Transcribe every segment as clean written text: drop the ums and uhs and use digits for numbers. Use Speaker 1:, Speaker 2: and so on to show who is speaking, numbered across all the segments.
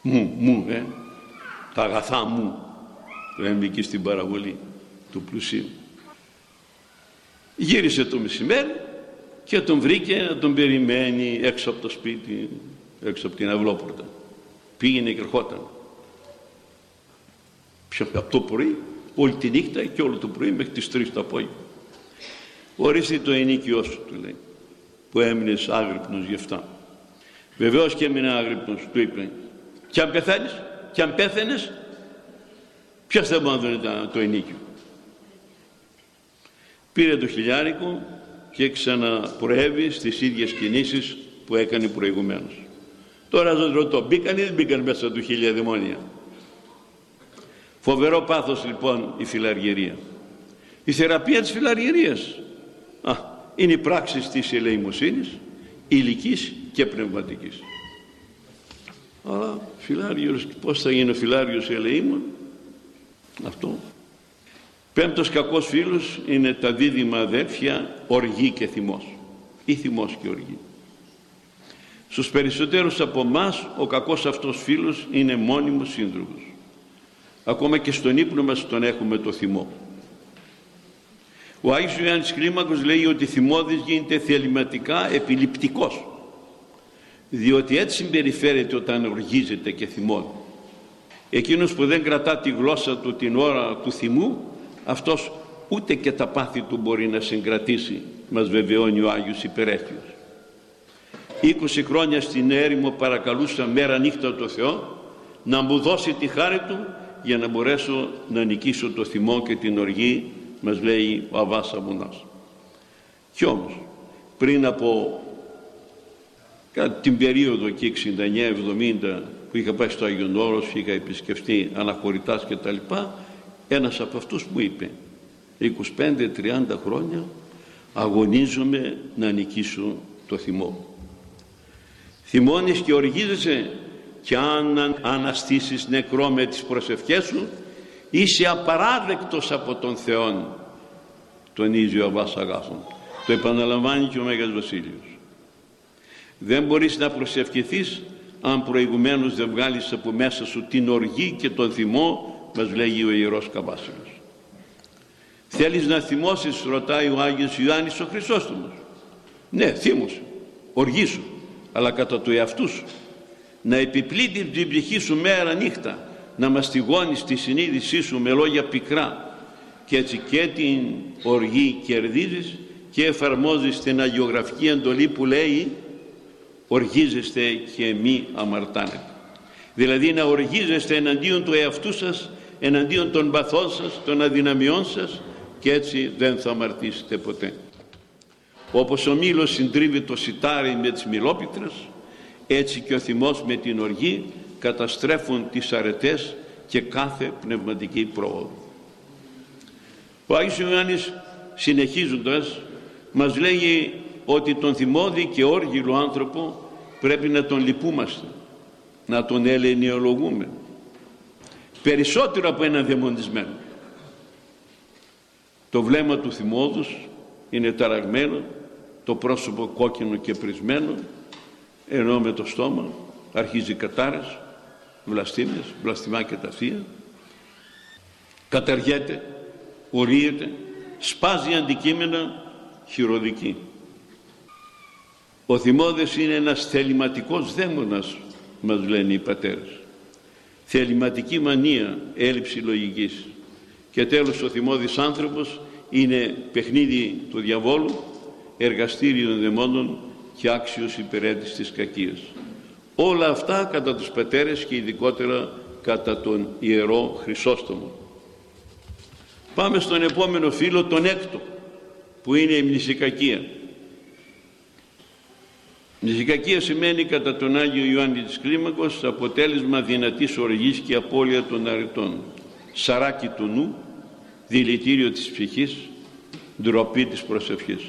Speaker 1: τα αγαθά μου, λέμε εκεί στην παραβολή του πλουσίου. Γύρισε το μεσημέρι και τον βρήκε να τον περιμένει έξω από το σπίτι, έξω από την αυλόπορτα. Πήγαινε και ερχόταν. Από το πρωί, όλη τη νύχτα και όλο το πρωί μέχρι τις 3 το απόγευμα. Ορίστε το ενίκιό σου, του λέει, που έμεινες άγρυπνος γι' αυτά. Βεβαίως και έμεινε άγρυπνος, του είπε, και αν πεθάνεις, και αν πέθαινες, ποιος θα μπορεί να δώσει το ενίκιο. Πήρε το χιλιάρικο και ξαναπροέβη στις ίδιες κινήσεις που έκανε προηγουμένως. Τώρα σας ρωτώ, μπήκαν ή δεν μπήκαν μέσα του 1000 δαιμόνια? Φοβερό πάθος λοιπόν η φιλαργυρία. Η θεραπεία της φιλαργυρίας είναι η πράξη της ελεημοσύνης, υλικής και πνευματικής. Αλλά φιλάριος, πώς θα γίνει ο φιλάριος ελεήμων? Αυτό. Πέμπτος κακός φίλος είναι τα δίδυμα αδέρφια οργή και θυμός, ή θυμός και οργή. Στους περισσότερους από εμάς ο κακός αυτός φίλος είναι μόνιμος σύντροφος. Ακόμα και στον ύπνο μας τον έχουμε το θυμό. Ο Άγιος Ιωάννης Κλίμακος λέει ότι θυμώδης γίνεται θεληματικά επιληπτικός, διότι έτσι συμπεριφέρεται όταν οργίζεται και θυμώνει. Εκείνος που δεν κρατά τη γλώσσα του την ώρα του θυμού, αυτός ούτε και τα πάθη του μπορεί να συγκρατήσει, μας βεβαιώνει ο Άγιος Υπερέχειος. 20 χρόνια στην έρημο παρακαλούσα μέρα νύχτα το Θεό να μου δώσει τη χάρη του για να μπορέσω να νικήσω το θυμό και την οργή, μας λέει ο Αββάς Αμουνάς. Κι όμως πριν από την περίοδο εκεί 69-70 που είχα πάει στο Άγιον Όρος, είχα επισκεφτεί αναχωρητάς και τα λοιπά, ένας από αυτούς μου είπε 25-30 χρόνια αγωνίζομαι να νικήσω το θυμό. Θυμώνεις και οργίζεσαι, και αν αναστήσεις νεκρό με τις προσευχές σου, είσαι απαράδεκτος από τον Θεό, τονίζει ο Αββάς Αγάθων. Το επαναλαμβάνει και ο Μέγας Βασίλειος. Δεν μπορείς να προσευχηθείς αν προηγουμένως δεν βγάλεις από μέσα σου την οργή και τον θυμό, μας λέγει ο Ιερός Καβάσιλος. Θέλεις να θυμώσεις, ρωτάει ο Άγιος Ιωάννης ο Χρυσόστομος. Ναι, θύμωσε, οργήσου, αλλά κατά του εαυτού σου. Να επιπλήττει την ψυχή σου μέρα νύχτα, να μαστιγώνεις τη συνείδησή σου με λόγια πικρά, και έτσι και την οργή κερδίζεις και εφαρμόζεις την αγιογραφική εντολή που λέει οργίζεστε και μη αμαρτάνετε. Δηλαδή να οργίζεστε εναντίον του εαυτού σας, εναντίον των παθών σας, των αδυναμιών σας, και έτσι δεν θα αμαρτήσετε ποτέ. Όπως ο μήλος συντρίβει το σιτάρι με τις μηλόπιτρες, έτσι και ο θυμός με την οργή καταστρέφουν τις αρετές και κάθε πνευματική πρόοδο. Ο Άγιος Ιωάννης, συνεχίζοντας, μας λέγει ότι τον θυμώδη και όργιλο άνθρωπο πρέπει να τον λυπούμαστε, να τον ελεηνιολογούμε περισσότερο από έναν δαιμονισμένο. Το βλέμμα του θυμώδους είναι ταραγμένο, το πρόσωπο κόκκινο και πρισμένο, ενώ με το στόμα αρχίζει κατάρες, βλαστήμες, βλαστημά και τα θεία, καταργέται, ορίεται, σπάζει αντικείμενα, χειροδικεί. Ο θυμώδης είναι ένας θεληματικός δαίμονας, μας λένε οι πατέρες. Θεληματική μανία, έλλειψη λογικής. Και τέλος ο θυμώδης άνθρωπος είναι παιχνίδι του διαβόλου, εργαστήριο των δαιμόνων και άξιος υπηρέτης της κακίας. Όλα αυτά κατά τους πατέρες και ειδικότερα κατά τον Ιερό Χρυσόστομο. Πάμε στον επόμενο φύλλο, τον έκτο, που είναι η μνησικακία. Μνησικακία σημαίνει κατά τον Άγιο Ιωάννη της Κλίμακος αποτέλεσμα δυνατής οργής και απώλεια των αρετών, σαράκι του νου, δηλητήριο της ψυχής, ντροπή της προσευχής.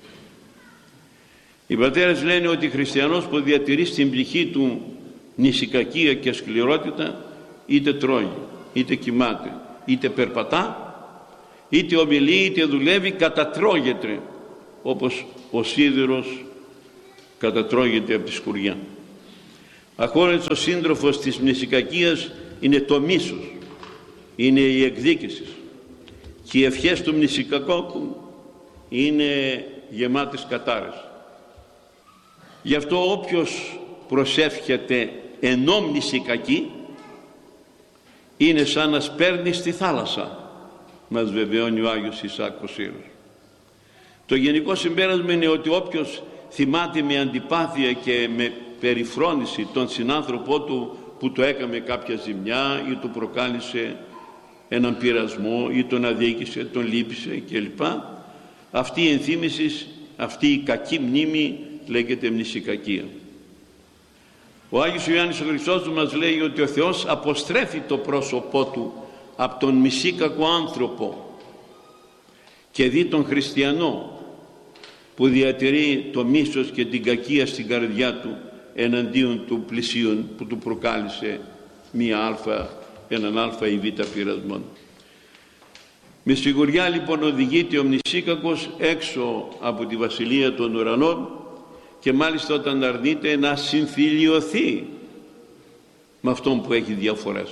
Speaker 1: Οι πατέρες λένε ότι ο χριστιανός που διατηρεί στην ψυχή του νησικακία και σκληρότητα, είτε τρώει, είτε κοιμάται, είτε περπατά, είτε ομιλεί, είτε δουλεύει, κατατρώγεται όπως ο σίδηρος κατατρώγεται από τη σκουριά. Αχώνευτος σύντροφος της μνησικακίας είναι το μίσος, είναι η εκδίκηση, και οι ευχές του μνησικακόκου είναι γεμάτες κατάρες. Γι' αυτό όποιος προσεύχεται ενώ μνησικακεί είναι σαν να σπέρνει στη θάλασσα, μας βεβαιώνει ο Άγιος Ισάκος Σύρος. Το γενικό συμπέρασμα είναι ότι όποιος θυμάται με αντιπάθεια και με περιφρόνηση τον συνάνθρωπό του που του έκαμε κάποια ζημιά ή του προκάλεσε έναν πειρασμό ή τον αδίκησε, τον λύπησε κλπ. Αυτή η ενθύμηση, αυτή η κακή μνήμη λέγεται μνησικακία. Ο Άγιος Ιωάννης ο Χρυσόστομος μας λέει ότι ο Θεός αποστρέφει το πρόσωπό του από τον μνησίκακο άνθρωπο και δει τον χριστιανό που διατηρεί το μίσος και την κακία στην καρδιά του εναντίον του πλησίον που του προκάλεσε έναν α ή β πειρασμό. Με σιγουριά λοιπόν οδηγείται ο μνησίκακος έξω από τη βασιλεία των ουρανών, και μάλιστα όταν αρνείται να συμφιλιωθεί με αυτόν που έχει διαφορές,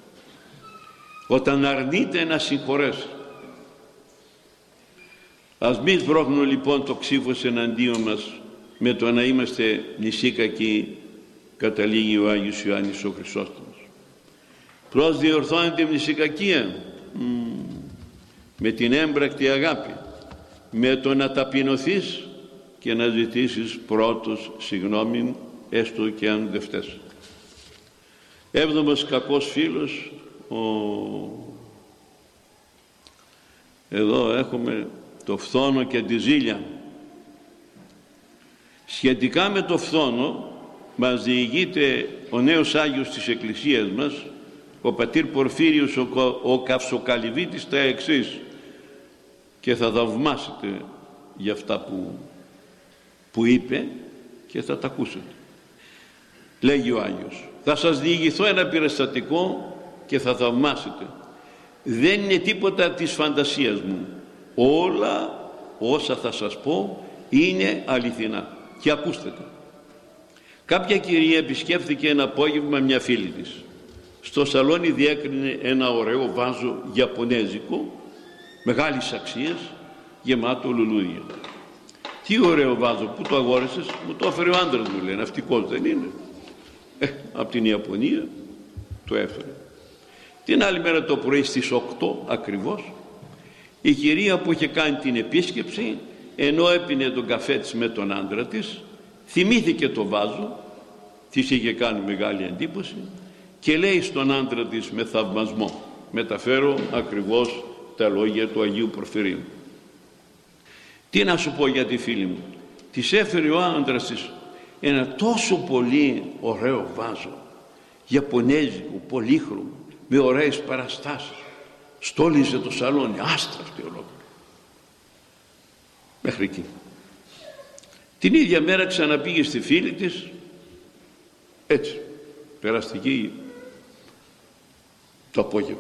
Speaker 1: όταν αρνείται να συγχωρέσει. Ας μην βρώχνουμε λοιπόν το ξύφος εναντίον μας με το να είμαστε μνησίκακοι, καταλήγει ο Άγιος Ιωάννης ο Χρυσόστομος. Πώς διορθώνεται η μνησικακία? Με την έμπρακτη αγάπη, με το να ταπεινωθείς και να ζητήσεις πρώτος συγγνώμη, έστω και αν δεν φταίς. Έβδομος κακός φίλος, εδώ έχουμε το φθόνο και τη ζήλια. Σχετικά με το φθόνο μας διηγείται ο νέος Άγιος της Εκκλησίας μας, ο πατήρ Πορφύριος ο Καυσοκαλυβίτης, τα εξής, και θα θαυμάσετε για αυτά που είπε και θα τα ακούσετε. Λέγει ο Άγιος: θα σας διηγηθώ ένα περιστατικό και θα θαυμάσετε. Δεν είναι τίποτα της φαντασίας μου. Όλα όσα θα σας πω είναι αληθινά. Και ακούστε τα. Κάποια κυρία επισκέφθηκε ένα απόγευμα μια φίλη της. Στο σαλόνι διέκρινε ένα ωραίο βάζο ιαπωνέζικο, μεγάλης αξίας, γεμάτο λουλούδια. Τι ωραίο βάζο, πού το αγόρασες? Μου το έφερε ο άντρας μου, λέει. Ναυτικός δεν είναι? Από την Ιαπωνία το έφερε. Την άλλη μέρα το πρωί στις 8 ακριβώς, η κυρία που είχε κάνει την επίσκεψη, ενώ έπινε τον καφέ της με τον άντρα της, θυμήθηκε το βάζο, της είχε κάνει μεγάλη εντύπωση και λέει στον άντρα της με θαυμασμό, μεταφέρω ακριβώς τα λόγια του Αγίου Πορφυρίου: τι να σου πω για τη φίλη μου? Της έφερε ο άντρας της ένα τόσο πολύ ωραίο βάζο, ιαπωνέζικο, πολύχρωμο, με ωραίες παραστάσεις. Στόλιζε το σαλόνι, άστραφτη ολόκληρη. Μέχρι εκεί. Την ίδια μέρα ξαναπήγε στη φίλη της, έτσι, περαστική, το απόγευμα.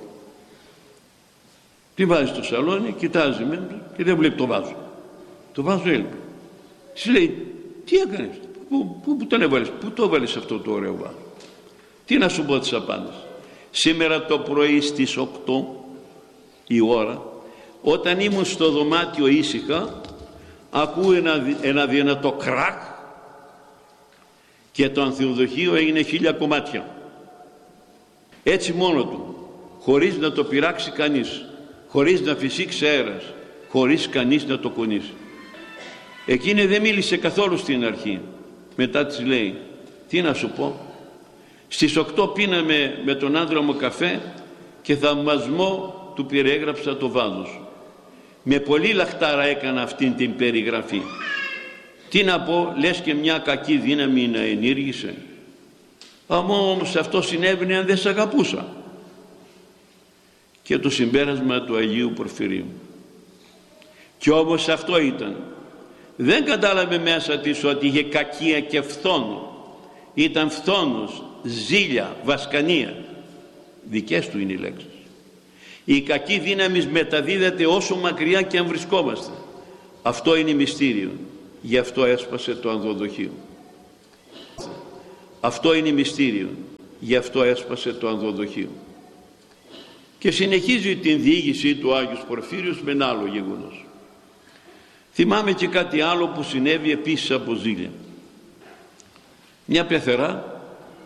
Speaker 1: Τι βάζει στο σαλόνι, κοιτάζει μέσα και δεν βλέπει το βάζο. Το βάζο έλειπε. Της λέει: τι έκανες? Πού τον έβαλες? Πού το έβαλες αυτό το ωραίο βάζο? Τι να σου πω τις απάντες? Σήμερα το πρωί στις 8 η ώρα, όταν ήμουν στο δωμάτιο ήσυχα, ακούω ένα δυνατό κρακ και το ανθιοδοχείο έγινε 1000 κομμάτια. Έτσι μόνο του, χωρίς να το πειράξει κανείς, χωρίς να φυσήξει αέρας, χωρίς κανείς να το κουνήσει. Εκείνη δεν μίλησε καθόλου στην αρχή. Μετά της λέει: τι να σου πω? Στις 8 πίναμε με τον άντρα μου καφέ και θαυμασμό του περιέγραψα το βάζο σου. Με πολύ λαχτάρα έκανα αυτήν την περιγραφή. Τι να πω, λες και μια κακή δύναμη να ενήργησε? Όμως αυτό συνέβαινε αν δεν σε αγαπούσα. Και το συμπέρασμα του Αγίου Πορφυρίου. Κι όμως αυτό ήταν. Δεν κατάλαβε μέσα της ότι είχε κακία και φθόνο. Ήταν φθόνος, ζήλια, βασκανία. Δικές του είναι οι λέξεις. Η κακή δύναμη μεταδίδεται όσο μακριά και αν βρισκόμαστε. Αυτό είναι μυστήριο. Γι' αυτό έσπασε το ανθοδοχείο. Αυτό είναι μυστήριο. Γι' αυτό έσπασε το ανδροδοχείο. Και συνεχίζει την διήγησή του Άγιος Πορφύριος με ένα άλλο γεγονός. Θυμάμαι και κάτι άλλο που συνέβη επίσης από ζήλια. Μια πεθερά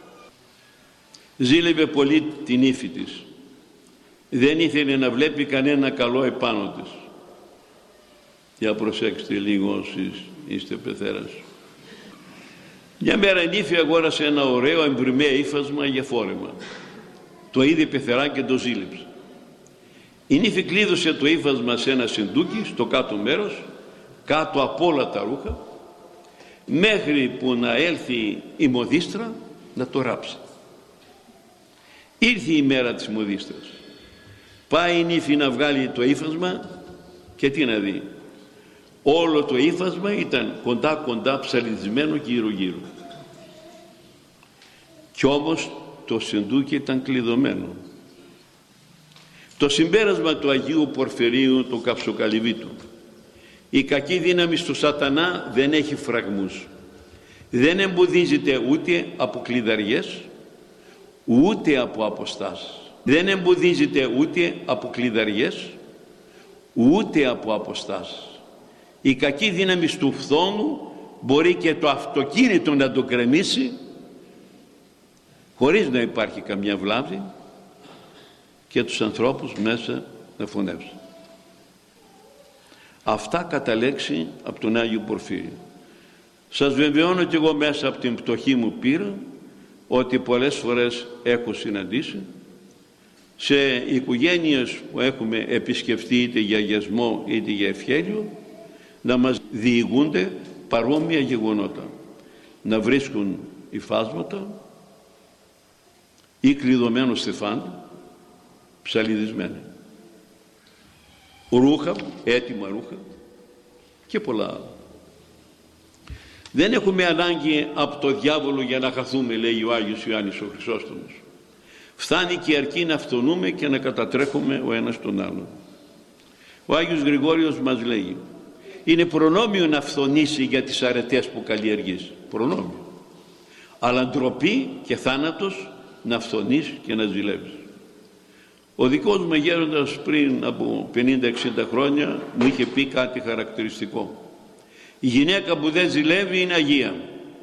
Speaker 1: ζήλευε πολύ την ύφη της. Δεν ήθελε να βλέπει κανένα καλό επάνω της. Για προσέξτε λίγο όσοι είστε πεθέρας. Μια μέρα η νύφη αγόρασε ένα ωραίο εμπριμέ ύφασμα για φόρεμα. Το είδε η πεθερά και το ζήλεψε. Η νύφη κλείδωσε το ύφασμα σε ένα σεντούκι στο κάτω μέρος, κάτω από όλα τα ρούχα, μέχρι που να έλθει η μοδίστρα να το ράψει. Ήρθε η μέρα της μοδίστρας. Πάει η νύφη να βγάλει το ύφασμα και τι να δει? Όλο το ύφασμα ήταν κοντά ψαλιδισμένο γύρω. Κι όμως το σεντούκι ήταν κλειδωμένο. Το συμπέρασμα του Αγίου Πορφυρίου του Καψοκαλυβίτου: η κακή δύναμη του σατανά δεν έχει φραγμούς. Δεν εμποδίζεται ούτε από κλειδαριές, ούτε από αποστάσεις. Δεν εμποδίζεται ούτε από κλειδαριές, ούτε από αποστάσεις. Η κακή δύναμη του φθόνου μπορεί και το αυτοκίνητο να το κρεμίσει χωρίς να υπάρχει καμιά βλάβη και τους ανθρώπους μέσα να φωνεύσει. Αυτά κατά λέξη από τον Άγιο Πορφύριο. Σας βεβαιώνω και εγώ μέσα από την πτωχή μου πείρα ότι πολλές φορές έχω συναντήσει σε οικογένειες που έχουμε επισκεφτεί είτε για αγιασμό είτε για ευχέλιο να μας διηγούνται παρόμοια γεγονότα. Να βρίσκουν υφάσματα ή κλειδωμένο στεφάνι ψαλιδισμένα. Ρούχα, έτοιμα ρούχα και πολλά άλλα. Δεν έχουμε ανάγκη από το διάβολο για να χαθούμε, λέει ο Άγιος Ιωάννης ο Χρυσόστομος. Φτάνει και αρκεί να φθονούμε και να κατατρέχουμε ο ένας τον άλλον. Ο Άγιος Γρηγόριος μας λέει: είναι προνόμιο να φθονήσει για τις αρετές που καλλιεργείς. Προνόμιο. Αλλά ντροπή και θάνατος να φθονείς και να ζηλεύεις. Ο δικός μου γέροντας πριν από 50-60 χρόνια μου είχε πει κάτι χαρακτηριστικό: η γυναίκα που δεν ζηλεύει είναι Αγία.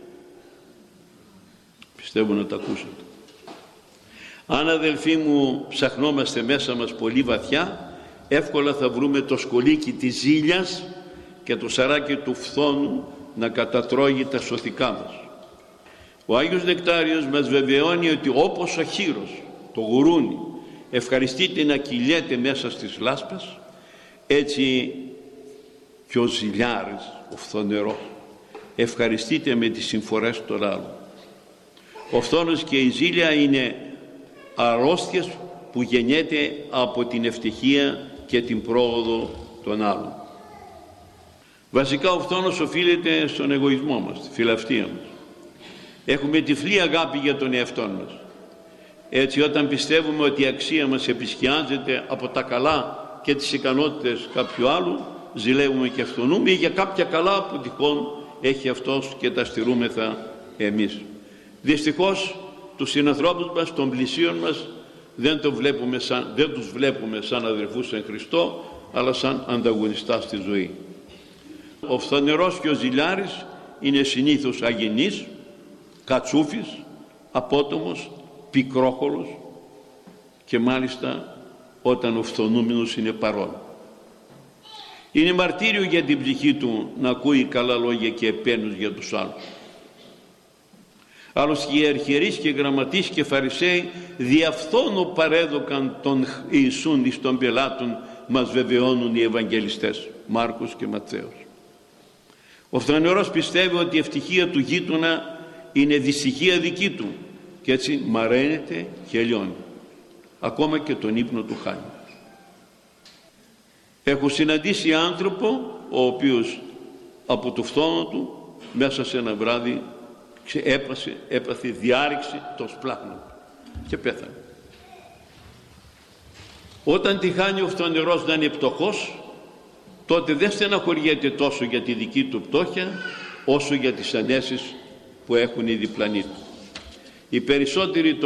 Speaker 1: Πιστεύω να τα ακούσατε. Αν, αδελφοί μου, ψαχνόμαστε μέσα μας πολύ βαθιά, εύκολα θα βρούμε το σκολίκι της ζήλιας και το σαράκι του φθόνου να κατατρώγει τα σωθικά μας. Ο Άγιος Νεκτάριος μας βεβαιώνει ότι όπως ο χήρος, το γουρούνι, ευχαριστείται να κυλιέται μέσα στις λάσπες, έτσι και ο ζηλιάρης, ο φθονερός, ευχαριστείται με τις συμφορές των άλλων. Ο φθόνος και η ζήλια είναι αρρώστιες που γεννιέται από την ευτυχία και την πρόοδο των άλλων. Βασικά ο φθόνος οφείλεται στον εγωισμό μας, στη φιλαυτία μας. Έχουμε τυφλή αγάπη για τον εαυτό μας. Έτσι, όταν πιστεύουμε ότι η αξία μας επισκιάζεται από τα καλά και τις ικανότητες κάποιου άλλου, ζηλεύουμε και φθονούμε για κάποια καλά που τυχόν έχει αυτός και τα στηρούμεθα εμείς. Δυστυχώς τους συνανθρώπους μας, των πλησίων μας, δεν τους βλέπουμε σαν αδερφούς εν Χριστώ, αλλά σαν ανταγωνιστάς στη ζωή. Ο φθονερός και ο ζηλιάρης είναι συνήθως αγενής, κατσούφης, απότομος, πικρόχολος και μάλιστα όταν ο φθονούμενος είναι παρόν. Είναι μαρτύριο για την ψυχή του να ακούει καλά λόγια και επένους για τους άλλους. Άλλωστε οι αρχιερείς και γραμματείς και φαρισαίοι διαφθόνο παρέδωκαν τον Ιησούν εις των πελάτων, μας βεβαιώνουν οι Ευαγγελιστές Μάρκος και Ματθαίος. Ο φθονερός πιστεύει ότι η ευτυχία του γείτονα είναι δυστυχία δική του και έτσι μαραίνεται και λιώνει. Ακόμα και τον ύπνο του χάνει. Έχω συναντήσει άνθρωπο ο οποίος από το φθόνο του μέσα σε ένα βράδυ έπαθε διάρρηξη το σπλάχνο και πέθανε. Όταν τη χάνει ο φθονερός να είναι πτωχός, τότε δεν στεναχωριέται τόσο για τη δική του πτώχεια όσο για τις ανέσεις που έχουν οι διπλανοί του. Οι περισσότεροι